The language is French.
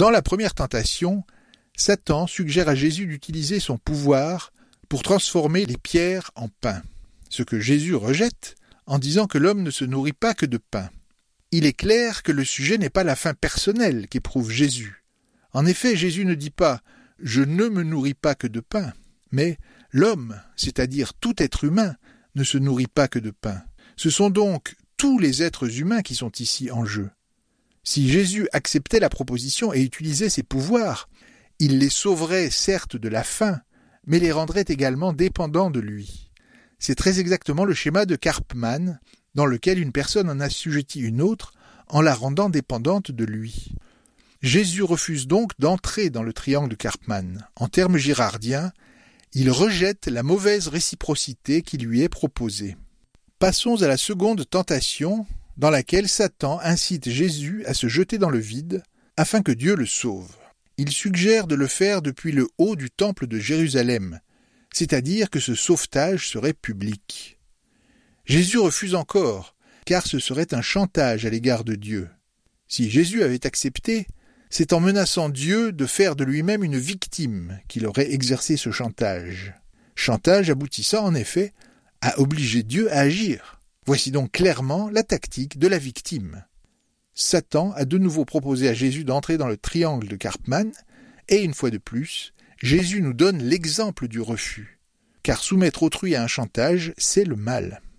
Dans la première tentation, Satan suggère à Jésus d'utiliser son pouvoir pour transformer les pierres en pain, ce que Jésus rejette en disant que l'homme ne se nourrit pas que de pain. Il est clair que le sujet n'est pas la faim personnelle qu'éprouve Jésus. En effet, Jésus ne dit pas « je ne me nourris pas que de pain », mais « l'homme, c'est-à-dire tout être humain, ne se nourrit pas que de pain ». Ce sont donc tous les êtres humains qui sont ici en jeu. Si Jésus acceptait la proposition et utilisait ses pouvoirs, il les sauverait certes de la faim, mais les rendrait également dépendants de lui. C'est très exactement le schéma de Karpman, dans lequel une personne en assujettit une autre en la rendant dépendante de lui. Jésus refuse donc d'entrer dans le triangle de Karpman. En termes girardiens, il rejette la mauvaise réciprocité qui lui est proposée. Passons à la seconde tentation, dans laquelle Satan incite Jésus à se jeter dans le vide afin que Dieu le sauve. Il suggère de le faire depuis le haut du temple de Jérusalem, c'est-à-dire que ce sauvetage serait public. Jésus refuse encore, car ce serait un chantage à l'égard de Dieu. Si Jésus avait accepté, c'est en menaçant Dieu de faire de lui-même une victime qu'il aurait exercé ce chantage. Chantage aboutissant en effet à obliger Dieu à agir. Voici donc clairement la tactique de la victime. Satan a de nouveau proposé à Jésus d'entrer dans le triangle de Karpman, et une fois de plus, Jésus nous donne l'exemple du refus. Car soumettre autrui à un chantage, c'est le mal.